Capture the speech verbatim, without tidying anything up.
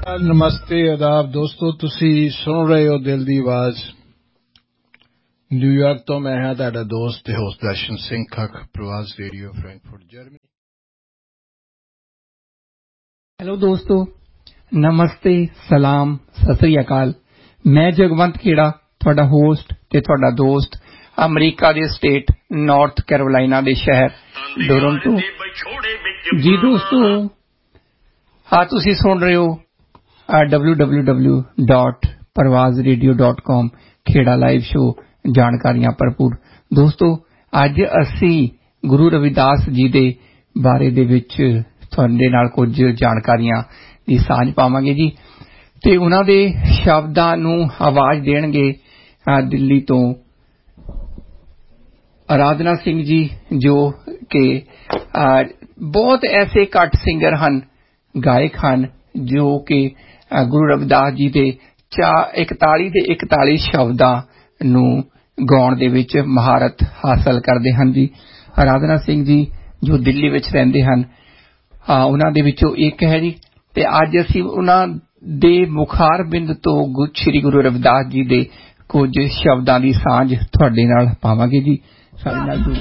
नमस्ते आदाब दोस्तों, तुसी सुन रहे हो दिल दी आवाज। न्यूयॉर्क तो मैं हां तुहाडा दोस्त ते होस्ट दर्शन सिंह खख, प्रवास रेडियो फ्रैंकफर्ट जर्मनी। हेलो दोस्तों, नमस्ते, सलाम, सत श्री अकाल। मैं जगवंत खेड़ा, ਤੁਹਾਡਾ ਹੋਸਟ ਤੇ ਤੁਹਾਡਾ ਦੋਸਤ ਅਮਰੀਕਾ ਦੇ ਸਟੇਟ ਨਾਰਥ ਕੈਰੋਲਾਈਨਾ ਦੇ ਸ਼ਹਿਰ ਟੋਰਾਂਟੋ। ਜੀ ਦੋਸਤੋ, ਹਾਂ ਤੁਸੀਂ ਸੁਣ ਰਹੇ ਹੋ ਡਬਲਿਊ ਡਬਲਿਊ ਡਬਲਿਊ ਡਾਟ ਪਰਵਾਜ਼ ਰੇਡੀਓ ਡਾਟ ਕਾਮ ਖੇੜਾ ਲਾਈਵ ਸ਼ੋ, ਜਾਣਕਾਰੀਆਂ ਭਰਪੂਰ। ਦੋਸਤੋ, ਅੱਜ ਅਸੀਂ ਗੁਰੂ ਰਵਿਦਾਸ ਜੀ ਦੇ ਬਾਰੇ ਦੇ ਵਿੱਚ ਤੁਹਾਡੇ ਨਾਲ ਕੁਝ ਜਾਣਕਾਰੀਆਂ ਦੀ ਸਾਂਝ ਪਾਵਾਂਗੇ ਜੀ, ਤੇ ਉਹਨਾਂ ਦੇ ਸ਼ਬਦਾਂ ਨੂੰ ਆਵਾਜ਼ ਦੇਣਗੇ ਦਿੱਲੀ ਤੋਂ ਅਰਾਧਨਾ ਸਿੰਘ ਜੀ, ਜੋ ਕਿ ਬਹੁਤ ਐਸੇ ਘੱਟ ਸਿੰਗਰ ਹਨ, ਗਾਇਕ ਹਨ, ਜੋ ਕਿ ਗੁਰੂ ਰਵਿਦਾਸ ਜੀ ਦੇ ਇਕਤਾਲੀ ਦੇ ਇਕਤਾਲੀ ਸ਼ਬਦਾਂ ਨੂੰ ਗਾਉਣ ਦੇ ਵਿੱਚ ਮਹਾਰਤ ਹਾਸਲ ਕਰਦੇ ਹਨ ਜੀ। ਅਰਾਧਨਾ ਸਿੰਘ ਜੀ ਜੋ ਦਿੱਲੀ ਵਿੱਚ ਰਹਿੰਦੇ ਹਨ, ਉਹਨਾਂ ਦੇ ਵਿੱਚੋਂ ਇੱਕ ਹੈ ਜੀ। ਤੇ ਅੱਜ ਅਸੀਂ ਉਹਨਾਂ ਦੇ ਮੁਖਾਰ ਬਿੰਦ ਤੋਂ ਸ੍ਰੀ ਗੁਰੂ ਰਵਿਦਾਸ ਜੀ ਦੇ ਕੁਝ ਸ਼ਬਦਾਂ ਦੀ ਸਾਂਝ ਤੁਹਾਡੇ ਨਾਲ ਪਾਵਾਂਗੇ ਜੀ। ਸਾਡੇ ਨਾਲ